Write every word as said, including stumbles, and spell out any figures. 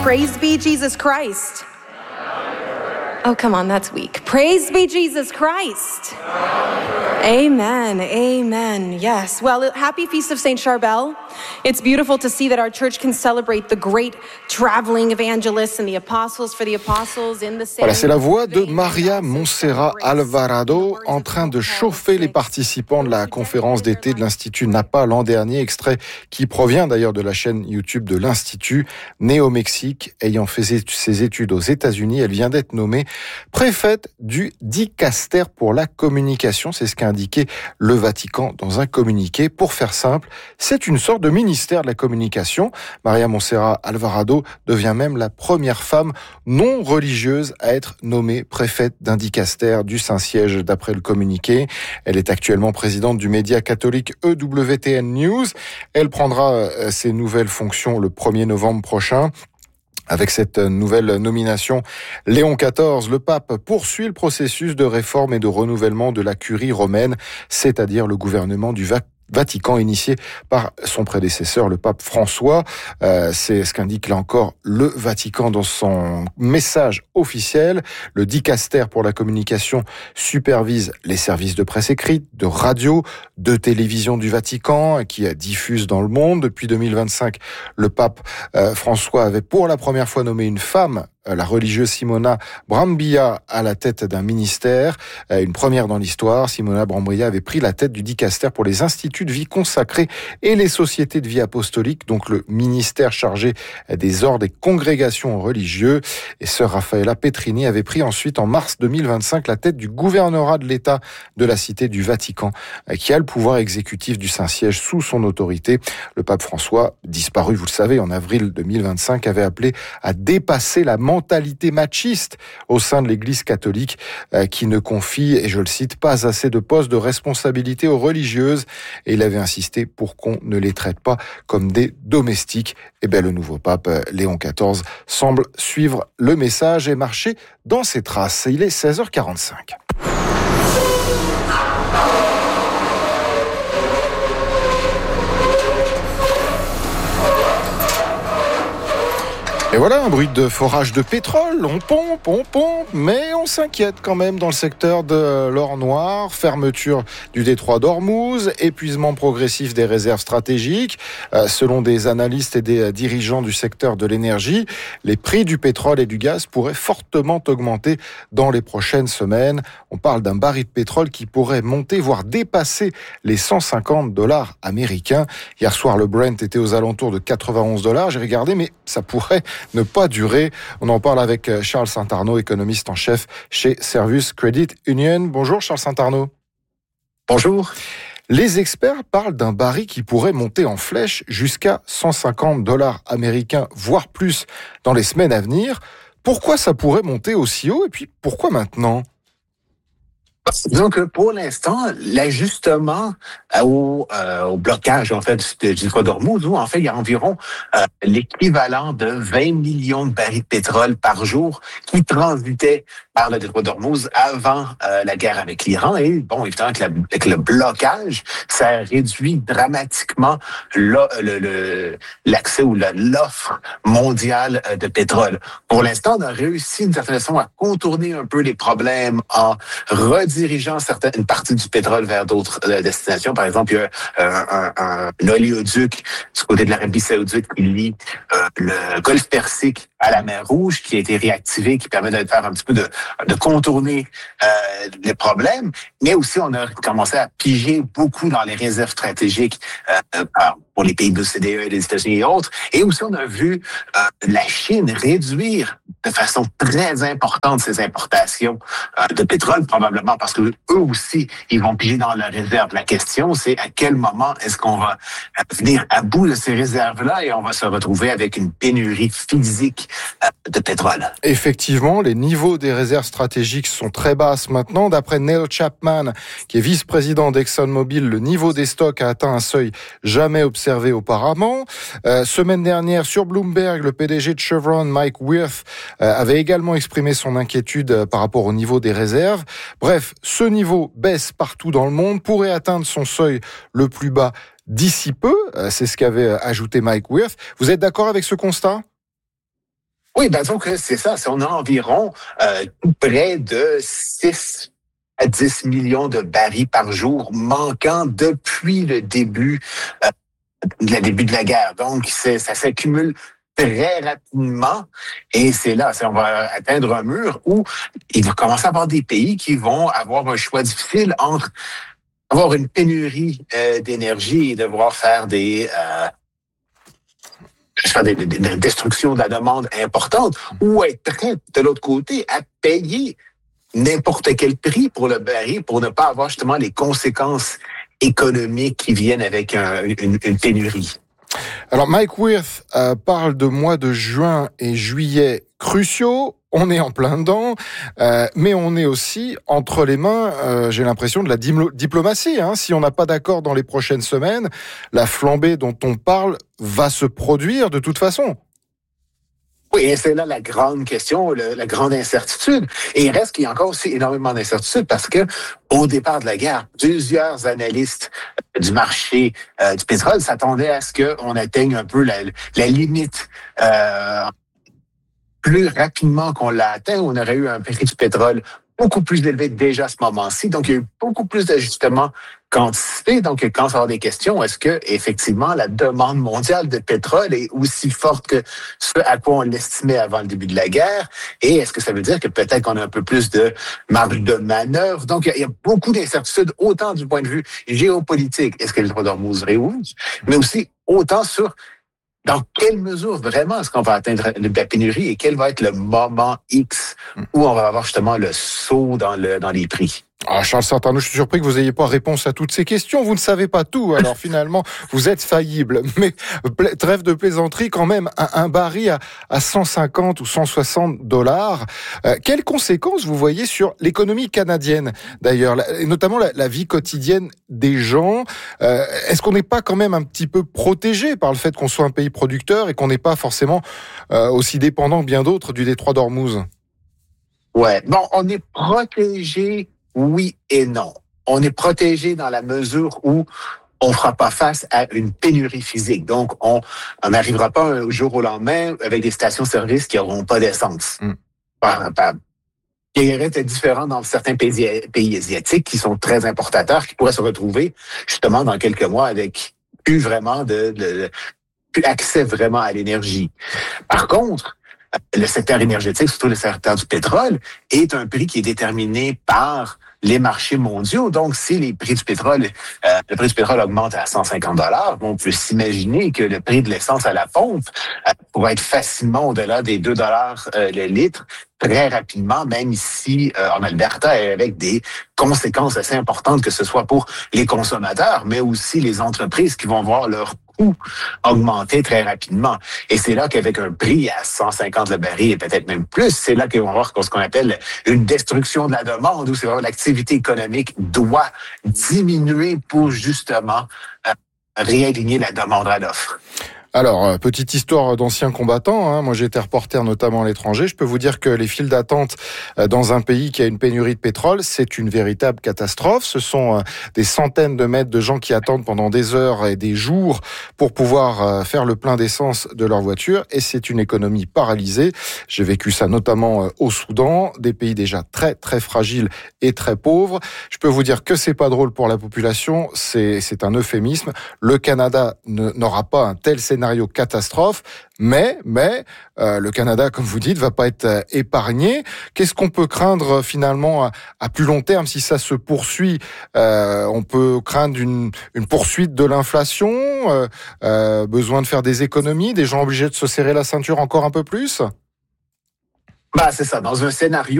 Praise be Jesus Christ. Oh, come on, that's weak. Praise be Jesus Christ. Amen, amen, yes. Well, happy Feast of Saint Charbel. It's beautiful to see that our church can celebrate the great traveling evangelists and the apostles for the apostles in the same... Voilà, c'est la voix de Maria Montserrat Alvarado en train de chauffer les participants de la conférence d'été de l'Institut Napa l'an dernier, extrait qui provient d'ailleurs de la chaîne YouTube de l'Institut. Née au Mexique, ayant fait ses études aux États-Unis, elle vient d'être nommée préfète du Dicaster pour la communication. C'est ce qu'a indiqué le Vatican dans un communiqué. Pour faire simple, c'est une sorte de ministère de la communication. Maria Montserrat Alvarado devient même la première femme non religieuse à être nommée préfète d'un Dicaster du Saint-Siège d'après le communiqué. Elle est actuellement présidente du média catholique E W T N News. Elle prendra ses nouvelles fonctions le premier novembre prochain. Avec cette nouvelle nomination, Léon quatorze, le pape, poursuit le processus de réforme et de renouvellement de la curie romaine, c'est-à-dire le gouvernement du Vatican. Vatican initié par son prédécesseur, le pape François. Euh, c'est ce qu'indique là encore le Vatican dans son message officiel. Le Dicaster pour la communication supervise les services de presse écrite, de radio, de télévision du Vatican qui diffuse dans le monde. Depuis deux mille vingt-cinq, le pape euh, François avait pour la première fois nommé une femme, la religieuse Simona Brambilla, à la tête d'un ministère. Une première dans l'histoire. Simona Brambilla avait pris la tête du Dicaster pour les instituts de vie consacrés et les sociétés de vie apostolique, donc le ministère chargé des ordres et congrégations religieux. Et sœur Raffaella Petrini avait pris ensuite, en mars deux mille vingt-cinq, la tête du gouvernorat de l'État de la Cité du Vatican, qui a le pouvoir exécutif du Saint-Siège sous son autorité. Le pape François, disparu, vous le savez, en avril deux mille vingt-cinq, avait appelé à dépasser la mentalité machiste au sein de l'Église catholique euh, qui ne confie, et je le cite, pas assez de postes de responsabilité aux religieuses. Et il avait insisté pour qu'on ne les traite pas comme des domestiques. Et bien le nouveau pape Léon quatorze semble suivre le message et marcher dans ses traces. Il est seize heures quarante-cinq. Et voilà, un bruit de forage de pétrole, on pompe, on pompe, mais on s'inquiète quand même dans le secteur de l'or noir, fermeture du détroit d'Ormuz, épuisement progressif des réserves stratégiques. Euh, selon des analystes et des dirigeants du secteur de l'énergie, les prix du pétrole et du gaz pourraient fortement augmenter dans les prochaines semaines. On parle d'un baril de pétrole qui pourrait monter, voire dépasser les cent cinquante dollars américains. Hier soir, le Brent était aux alentours de quatre-vingt-onze dollars. J'ai regardé, mais ça pourrait ne pas durer. On en parle avec Charles Saint-Arnaud, économiste en chef chez Servius Credit Union. Bonjour Charles Saint-Arnaud. Bonjour. Les experts parlent d'un baril qui pourrait monter en flèche jusqu'à cent cinquante dollars américains, voire plus, dans les semaines à venir. Pourquoi ça pourrait monter aussi haut et puis pourquoi maintenant ? Disons que pour l'instant, l'ajustement au, euh, au blocage en fait du détroit d'Ormuz, où en fait il y a environ euh, l'équivalent de vingt millions de barils de pétrole par jour qui transitaient par le détroit d'Ormuz avant euh, la guerre avec l'Iran. Et bon, évidemment, avec, la, avec le blocage, ça réduit dramatiquement le, le, le, l'accès ou la, l'offre mondiale de pétrole. Pour l'instant, on a réussi d'une certaine façon à contourner un peu les problèmes en redirigeant certaines, une partie du pétrole vers d'autres euh, destinations. Par exemple, il y a euh, un, un, un oléoduc du côté de l'Arabie saoudite qui lie euh, le golfe Persique à la mer Rouge, qui a été réactivé, qui permet de faire un petit peu de, de contourner euh, les problèmes. Mais aussi, on a commencé à piger beaucoup dans les réserves stratégiques euh, pour les pays de l'O C D E et les États-Unis et autres. Et aussi, on a vu euh, la Chine réduire de façon très importante ses importations euh, de pétrole, probablement parce que eux aussi, ils vont piger dans leurs réserves. La question, c'est à quel moment est-ce qu'on va venir à bout de ces réserves-là et on va se retrouver avec une pénurie physique euh, de pétrole. Effectivement, les niveaux des réserves stratégiques sont très basses maintenant. D'après Neil Chapman, qui est vice-président d'ExxonMobil, le niveau des stocks a atteint un seuil jamais observé auparavant. Euh, semaine dernière, sur Bloomberg, le P D G de Chevron, Mike Wirth, euh, avait également exprimé son inquiétude euh, par rapport au niveau des réserves. Bref, ce niveau baisse partout dans le monde, pourrait atteindre son seuil le plus bas d'ici peu. Euh, c'est ce qu'avait ajouté Mike Wirth. Vous êtes d'accord avec ce constat ? Oui, ben donc c'est ça. C'est, on a environ euh, tout près de six à dix millions de barils par jour manquants depuis le début, euh, le début de la guerre. Donc, c'est, ça s'accumule très rapidement et c'est là, c'est, on va atteindre un mur où il va commencer à avoir des pays qui vont avoir un choix difficile entre avoir une pénurie euh, d'énergie et devoir faire des... Euh, faire des, des, des destructions de la demande importante ou être prêt de l'autre côté à payer n'importe quel prix pour le baril pour ne pas avoir justement les conséquences économiques qui viennent avec un, une, une pénurie. Alors Mike Wirth euh, parle de mois de juin et juillet cruciaux. On est en plein dedans, euh, mais on est aussi entre les mains, euh, j'ai l'impression, de la dim- diplomatie. Hein. Si on n'a pas d'accord dans les prochaines semaines, la flambée dont on parle va se produire de toute façon. Oui, et c'est là la grande question, le, la grande incertitude. Et il reste qu'il y a encore aussi énormément d'incertitudes parce que au départ de la guerre, plusieurs analystes du marché euh, du pétrole s'attendaient à ce qu'on atteigne un peu la, la limite. Euh, plus rapidement qu'on l'a atteint, on aurait eu un prix du pétrole beaucoup plus élevé déjà à ce moment-ci. Donc, il y a eu beaucoup plus d'ajustements qu'anticipé. Donc, quand ça va des questions, est-ce que effectivement la demande mondiale de pétrole est aussi forte que ce à quoi on l'estimait avant le début de la guerre? Et est-ce que ça veut dire que peut-être qu'on a un peu plus de marge de manœuvre? Donc, il y a beaucoup d'incertitudes, autant du point de vue géopolitique, est-ce que le détroit d'Ormuz réouvre, mais aussi autant sur dans quelle mesure vraiment est-ce qu'on va atteindre la pénurie et quel va être le moment X où on va avoir justement le saut dans, le, dans les prix? Ah, Charles Saint-Arnaud, je suis surpris que vous n'ayez pas réponse à toutes ces questions. Vous ne savez pas tout, alors finalement, vous êtes faillible. Mais pla- trêve de plaisanterie, quand même, un, un baril à, à cent cinquante ou cent soixante dollars. Euh, quelles conséquences vous voyez sur l'économie canadienne, d'ailleurs, la, et notamment la, la vie quotidienne des gens? euh, Est-ce qu'on n'est pas quand même un petit peu protégé par le fait qu'on soit un pays producteur et qu'on n'est pas forcément euh, aussi dépendant que bien d'autres du détroit d'Ormuz? Ouais, bon, on est protégé. Oui et non. On est protégé dans la mesure où on ne fera pas face à une pénurie physique. Donc, on n'arrivera pas un jour au lendemain avec des stations-service qui n'auront pas d'essence. Mm. Il y aurait été différent dans certains pays, pays asiatiques qui sont très importateurs, qui pourraient se retrouver justement dans quelques mois avec plus vraiment de, de plus accès vraiment à l'énergie. Par contre, le secteur énergétique, surtout le secteur du pétrole, est un prix qui est déterminé par les marchés mondiaux. Donc, si les prix du pétrole, euh, le prix du pétrole augmente à cent cinquante dollars, on peut s'imaginer que le prix de l'essence à la pompe euh, pourrait être facilement au-delà des deux dollars euh, le litre très rapidement, même ici euh, en Alberta, avec des conséquences assez importantes, que ce soit pour les consommateurs, mais aussi les entreprises qui vont voir leur coût augmenter très rapidement. Et c'est là qu'avec un prix à cent cinquante le baril et peut-être même plus, c'est là qu'on va voir ce qu'on appelle une destruction de la demande, où c'est vraiment l'activité économique doit diminuer pour justement euh, réaligner la demande à l'offre. Alors, petite histoire d'anciens combattants, hein. Moi j'ai été reporter notamment à l'étranger, je peux vous dire que les files d'attente dans un pays qui a une pénurie de pétrole, c'est une véritable catastrophe. Ce sont des centaines de mètres de gens qui attendent pendant des heures et des jours pour pouvoir faire le plein d'essence de leur voiture, et c'est une économie paralysée. J'ai vécu ça notamment au Soudan, des pays déjà très très fragiles et très pauvres. Je peux vous dire que c'est pas drôle pour la population, c'est, c'est un euphémisme. Le Canada ne, n'aura pas un tel scénario catastrophe, mais mais euh, le Canada, comme vous dites, va pas être euh, épargné. Qu'est-ce qu'on peut craindre euh, finalement à, à plus long terme si ça se poursuit? euh, On peut craindre une, une poursuite de l'inflation, euh, euh, besoin de faire des économies, des gens obligés de se serrer la ceinture encore un peu plus. Bah c'est ça. Dans un scénario